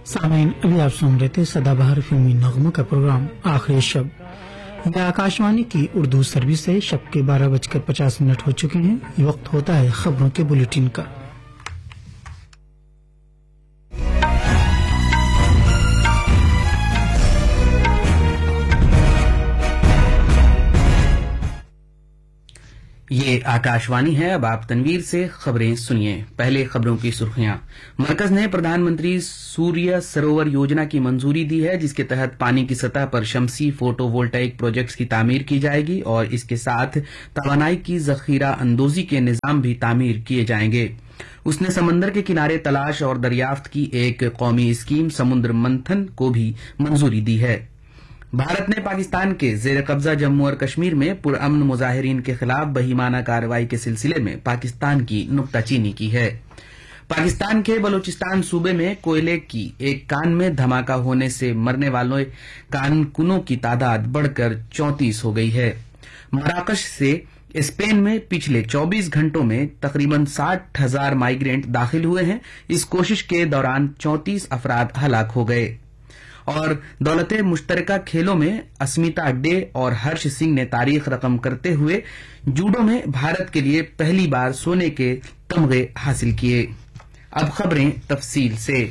सामीन अभी आप सुन रहे थे सदाबहार फिल्मी नगमों का प्रोग्राम आखिरी शब। यह आकाशवाणी की उर्दू सर्विस है। शब के 12:50 हो चुके हैं। ये वक्त होता है खबरों के बुलेटिन का। ये आकाशवाणी है। अब आप तनवीर से खबरें सुनिए। पहले खबरों की सुर्खियां। मरकज ने प्रधानमंत्री सूर्य सरोवर योजना की मंजूरी दी है, जिसके तहत पानी की सतह पर शमसी फोटोवोल्टाइक प्रोजेक्ट्स की तामीर की जाएगी और इसके साथ तवानाई की जखीरा अंदोजी के निजाम भी तामीर किए जाएंगे। उसने समंदर के किनारे तलाश और दरियाफ्त की एक कौमी स्कीम समुद्र मंथन को भी मंजूरी दी है। भारत ने पाकिस्तान के जेर कब्जा जम्मू और कश्मीर में पुरअमन मुजाहिरीन के खिलाफ बहिमाना कार्रवाई के सिलसिले में पाकिस्तान की नुक्ताचीनी की है। पाकिस्तान के बलूचिस्तान सूबे में कोयले की एक कान में धमाका होने से मरने वालों कारकुनों की तादाद बढ़कर 34 हो गई है। मराकश से स्पेन में पिछले 24 घंटों में तकरीबन 60,000 माइग्रेंट दाखिल हुए हैं। इस कोशिश के दौरान 34 अफराद हलाक हो गए। और दौलते मुश्तरका खेलों में अस्मिता डे और हर्ष सिंह ने तारीख रकम करते हुए जूडो में भारत के लिए पहली बार सोने के तमगे हासिल किए। अब खबरें तफसील से।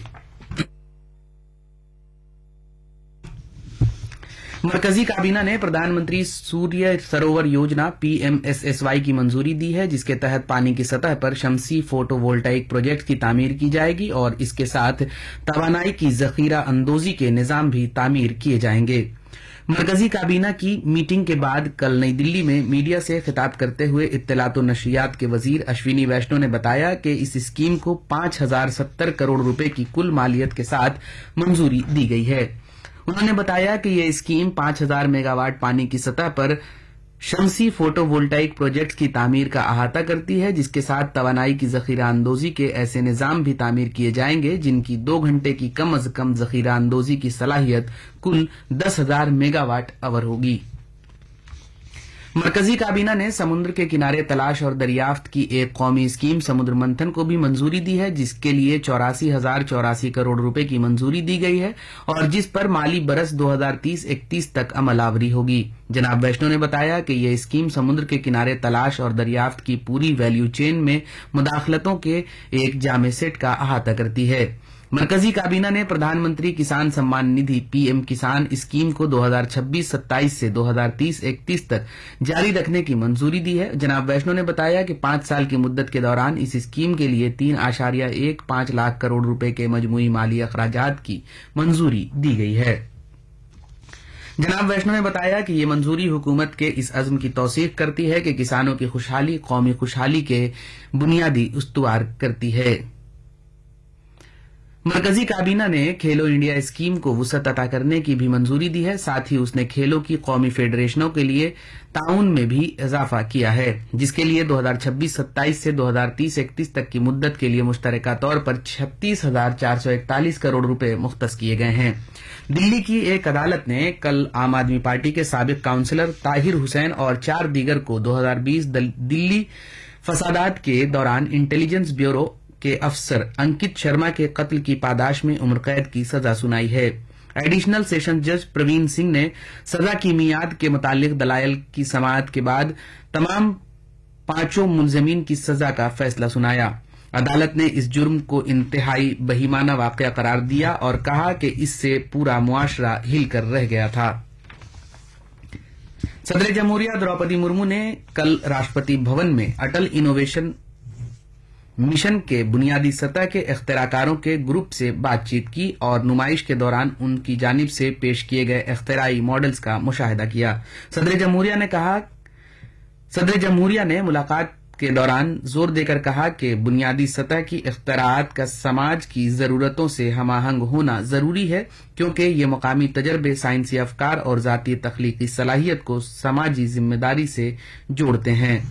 मरकजी काबीना ने प्रधानमंत्री सूर्य सरोवर योजना PMSSY की मंजूरी दी है, जिसके तहत पानी की सतह पर शमसी फोटोवोल्टाइक प्रोजेक्ट की तामीर की जाएगी और इसके साथ तवानाई की जखीरा अंदोजी के निजाम भी तामीर किए जाएंगे। मरकजी काबीना की मीटिंग के बाद कल नई दिल्ली में मीडिया से खिताब करते हुए इत्तलात और नशरियात के वजीर अश्विनी वैष्णव ने बताया कि इस स्कीम को 5,070 करोड़ रुपए की कुल मालियत के साथ मंजूरी दी गई है। उन्होंने बताया कि यह स्कीम 5,000 मेगावाट पानी की सतह पर शमसी फोटोवोल्टाइक प्रोजेक्ट की तामीर का अहाता करती है, जिसके साथ तवानाई की जखीरा अंदोजी के ऐसे निजाम भी तामीर किए जाएंगे जिनकी 2 घंटे की कम अज कम जखीरा अंदोजी की सलाहियत कुल 10,000 मेगावाट आवर होगी। मरकजी काबीना ने समुद्र के किनारे तलाश और दरियाफ्त की एक कौमी स्कीम समुद्र मंथन को भी मंजूरी दी है, जिसके लिए 84,084 करोड़ रुपए की मंजूरी दी गई है और जिस पर माली बरस 2030-31 तक अमल आवरी होगी। जनाब वैष्णव ने बताया कि यह स्कीम समुद्र के किनारे तलाश और दरियाफ्त की पूरी वैल्यू चेन में मुदाखलतों के एक जामे सेट का अहाता करती है। मरकजी काबीना ने प्रधानमंत्री किसान सम्मान निधि PM किसान स्कीम को 2026-27 से 2030-31 तक जारी रखने की मंजूरी दी है। जनाब वैष्णव ने बताया कि 5 साल की मुद्दत के दौरान इस स्कीम के लिए 3.15 लाख करोड़ रुपए के मजमूई माली अखराजात की मंजूरी दी गई है। जनाब वैष्णव ने बताया कि ये मंजूरी हुकूमत के इस अज़्म की तौसीक करती है कि किसानों की खुशहाली कौमी खुशहाली के बुनियादी उस्तुवार करती है। मरकजी काबीना ने खेलो इंडिया स्कीम को वुसअत अता करने की भी मंजूरी दी है। साथ ही उसने खेलों की कौमी फेडरेशनों के लिए ताउन में भी इजाफा किया है, जिसके लिए 2026-27 से 2030-31 तक की मुद्दत के लिए मुश्तरका तौर पर 36,441 करोड़ रुपए मुख्तस किए गए हैं। दिल्ली की एक अदालत ने कल आम आदमी पार्टी के साबिक काउंसिलर ताहिर हुसैन और 4 दीगर को 2020 दिल्ली फसादात के दौरान इंटेलिजेंस ब्यूरो के अफसर अंकित शर्मा के कत्ल की पादाश में उम्र कैद की सजा सुनाई है। एडिशनल सेशन जज प्रवीण सिंह ने सजा की मियाद के मुतालिक दलाइल की समाअत के बाद तमाम 5 मुलजमीन की सजा का फैसला सुनाया। अदालत ने इस जुर्म को इंतहाई बहीमाना वाकया करार दिया और कहा कि इससे पूरा मुआशरा हिलकर रह गया था। सदर जमहूरिया द्रौपदी मुर्मू ने कल राष्ट्रपति भवन में अटल इनोवेशन मिशन के बुनियादी सतह के इख्तिराकारों के ग्रुप से बातचीत की और नुमाइश के दौरान उनकी जानिब से पेश किए गए इख्तिराई मॉडल्स का मुशाहिदा किया। सदर जमहूरिया ने मुलाकात के दौरान जोर देकर कहा कि बुनियादी सतह की इख्तिराआत का समाज की जरूरतों से हमाहंग होना जरूरी है, क्योंकि ये मकामी तजर्बे, साइंसी अफकार और जाती तख्लीकी सलाहियत को समाजी जिम्मेदारी से जोड़ते हैं।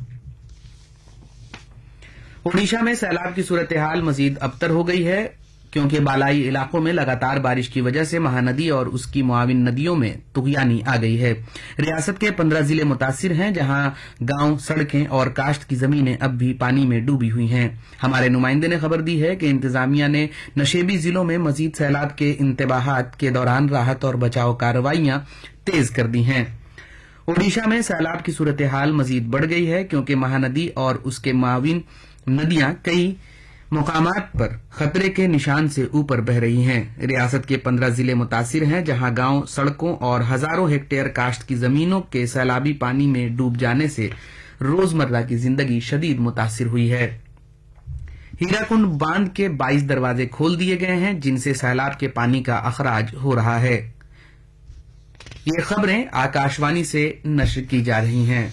ओडिशा में सैलाब की सूरत हाल मजीद अबतर हो गई है, क्योंकि बालाई इलाकों में लगातार बारिश की वजह से महानदी और उसकी मुआविन नदियों में तुगयानी आ गई है। रियासत के 15 जिले मुतासिर हैं, जहां गांव, सड़कें और काश्त की जमीनें अब भी पानी में डूबी हुई हैं। हमारे नुमाइंदे ने खबर दी है कि इंतजामिया ने नशेबी जिलों में मजीद सैलाब के इंतबाहात के दौरान राहत और बचाव कार्रवाइयां तेज कर दी हैं। ओडिशा में सैलाब की सूरत हाल मजीद बढ़ गई है, क्योंकि महानदी और उसके माविन नदियां कई मुकामात पर खतरे के निशान से ऊपर बह रही हैं। रियासत के 15 जिले मुतासिर हैं, जहां गांव, सड़कों और हजारों हेक्टेयर काश्त की जमीनों के सैलाबी पानी में डूब जाने से रोजमर्रा की जिंदगी शदीद मुतासिर हुई है। हीराकुंड बांध के 22 दरवाजे खोल दिए गए हैं, जिनसे सैलाब के पानी का अखराज हो रहा है। ये खबरें आकाशवाणी से नश्र की जा रही हैं।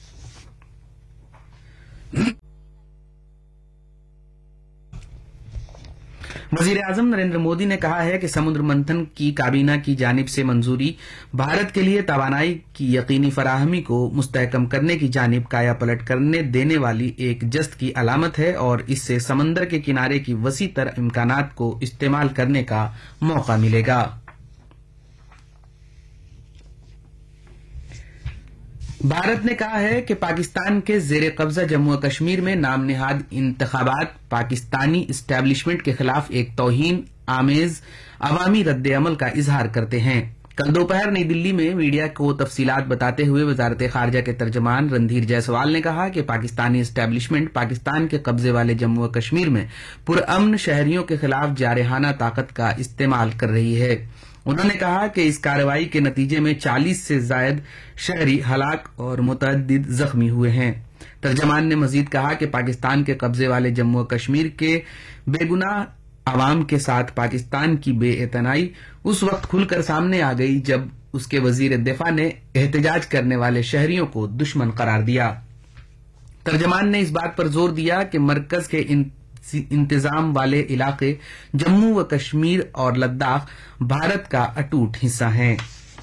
वजीर-ए-आजम नरेंद्र मोदी ने कहा है कि समुद्र मंथन की काबीना की जानिब से मंजूरी भारत के लिए तवानाई की यकीनी फराहमी को मुस्तहकम करने की जानिब काया पलट करने देने वाली एक जस्त की अलामत है और इससे समंदर के किनारे की वसी तर इम्कानात को इस्तेमाल करने का मौका मिलेगा। भारत ने कहा है कि पाकिस्तान के जेर कब्जा जम्मू और कश्मीर में नाम निहाद इंतखाबात पाकिस्तानी एस्टेब्लिशमेंट के खिलाफ एक तौहीन आमेज अवामी रद्द-ए-अमल का इजहार करते हैं। कल दोपहर नई दिल्ली में मीडिया को तफसीलात बताते हुए वजारत खारजा के तर्जमान रणधीर जायसवाल ने कहा कि पाकिस्तानी एस्टेब्लिशमेंट पाकिस्तान के कब्जे वाले जम्मू और कश्मीर में पुरअमन शहरियों के खिलाफ जारहाना ताकत का इस्तेमाल कर रही है। उन्होंने कहा कि इस कार्रवाई के नतीजे में 40 से जायद शहरी हलाक और मुतअद्दिद जख्मी हुए हैं। तर्जमान ने मजीद कहा कि पाकिस्तान के कब्जे वाले जम्मू और कश्मीर के बेगुनाह अवाम के साथ पाकिस्तान की बेइतनाई उस वक्त खुलकर सामने आ गई जब उसके वजीर दिफा ने एहतजाज करने वाले शहरियों को दुश्मन करार दिया। तर्जमान ने इस बात पर जोर दिया कि मरकज के इंतजाम वाले इलाके जम्मू व कश्मीर और लद्दाख भारत का अटूट हिस्सा हैं।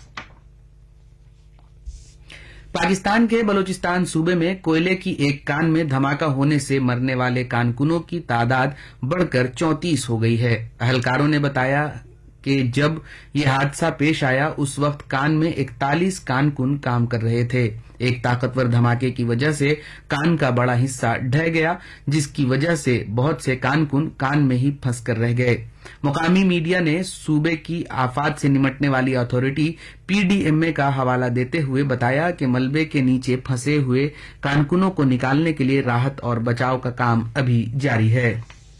पाकिस्तान के बलूचिस्तान सूबे में कोयले की एक कान में धमाका होने से मरने वाले कारकुनों की तादाद बढ़कर 34 हो गई है। अहलकारों ने बताया कि जब यह हादसा पेश आया उस वक्त कान में 41 कारकुन काम कर रहे थे। एक ताकतवर धमाके की वजह से कान का बड़ा हिस्सा ढह गया, जिसकी वजह से बहुत से कारकुन कान में ही फंस कर रह गए। मुकामी मीडिया ने सूबे की आफात से निमटने वाली अथॉरिटी PDMA का हवाला देते हुए बताया कि मलबे के नीचे फंसे हुए कारकुनों को निकालने के लिए राहत और बचाव का काम अभी जारी है।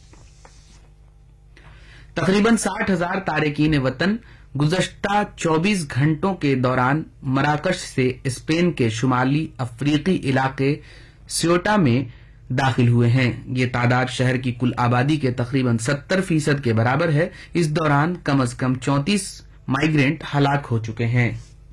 तकरीबन 60,000 तारकीन वतन गुज़श्ता 24 घंटों के दौरान मराकश से स्पेन के शुमाली अफ्रीकी इलाके स्योटा में दाखिल हुए हैं। ये तादाद शहर की कुल आबादी के तकरीबन 70% के बराबर है। इस दौरान कम से कम 34 माइग्रेंट हलाक हो चुके हैं।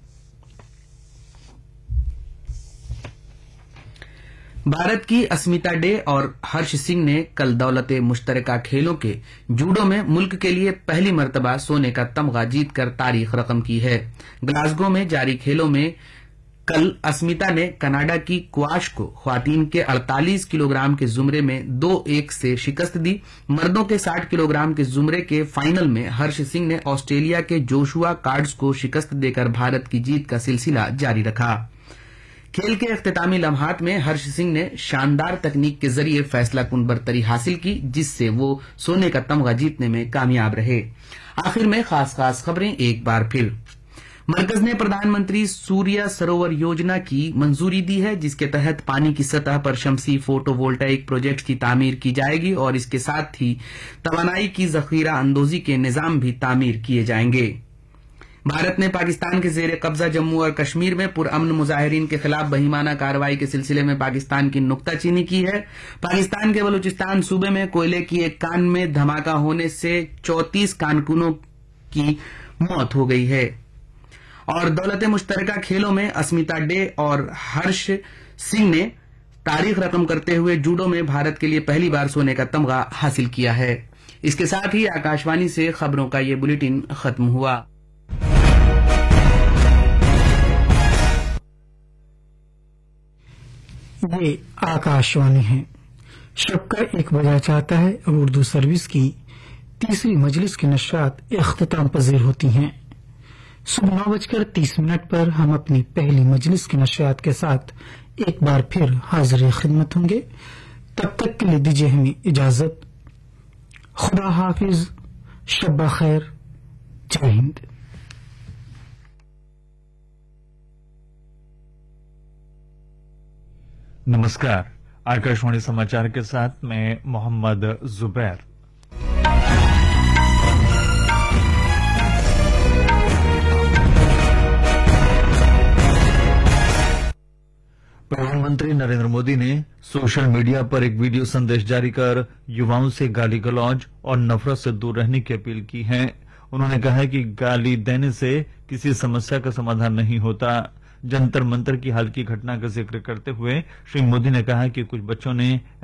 भारत की अस्मिता डे और हर्ष सिंह ने कल दौलते मुश्तरका खेलों के जूडो में मुल्क के लिए पहली मर्तबा सोने का तमगा जीतकर तारीख रकम की है। ग्लासगो में जारी खेलों में कल अस्मिता ने कनाडा की क्वाश को ख्वातीन के 48 किलोग्राम के जुमरे में 2-1 से शिकस्त दी। मर्दों के 60 किलोग्राम के जुमरे के फाइनल में हर्ष सिंह ने ऑस्ट्रेलिया के जोशुआ कार्ड्स को शिकस्त देकर भारत की जीत का सिलसिला जारी रखा। खेल के इख्तितामी लम्हात में हर्ष सिंह ने शानदार तकनीक के जरिए फैसलाकुन बरतरी हासिल की, जिससे वो सोने का तमगा जीतने में कामयाब रहे। आखिर में खास खबरें एक बार फिर। मरकज ने प्रधानमंत्री सूर्य सरोवर योजना की मंजूरी दी है, जिसके तहत पानी की सतह पर शमसी फोटोवोल्टाइक प्रोजेक्ट की तामीर की जाएगी और इसके साथ ही तवानाई की जखीरा अंदोजी के निजाम भी तामीर किए जाएंगे। भारत ने पाकिस्तान के जेर कब्जा जम्मू और कश्मीर में पुरअमन मुजाहिरीन के खिलाफ बहिमाना कार्रवाई के सिलसिले में पाकिस्तान की नुक्ताचीनी की है। पाकिस्तान के बलूचिस्तान सूबे में कोयले की एक कान में धमाका होने से 34 कारकुनों की मौत हो गई है। और दौलत मुश्तरका खेलों में अस्मिता डे और हर्ष सिंह ने तारीख रकम करते हुए जूडो में भारत के लिए पहली बार सोने का तमगा हासिल किया है। इसके साथ ही आकाशवाणी से खबरों का ये बुलेटिन खत्म हुआ। ये आकाशवाणी है। शब का 1 बजा चाहता है। अब उर्दू सर्विस की तीसरी मजलिस की नशरियात इख्तिताम पजीर होती हैं। सुबह 9:30 पर हम अपनी पहली मजलिस की नशरियात के साथ एक बार फिर हाजिर खिदमत होंगे। तब तक के लिए दीजिए हमें इजाजत। खुदा हाफिज, शब्बा खैर, जय हिंद। नमस्कार, आकाशवाणी समाचार के साथ मैं मोहम्मद जुबैर। प्रधानमंत्री नरेंद्र मोदी ने सोशल मीडिया पर एक वीडियो संदेश जारी कर युवाओं से गाली गलौज और नफरत से दूर रहने की अपील की है। उन्होंने कहा है कि गाली देने से किसी समस्या का समाधान नहीं होता। जंतर मंतर की हाल की घटना का जिक्र करते हुए श्री मोदी ने कहा कि कुछ बच्चों ने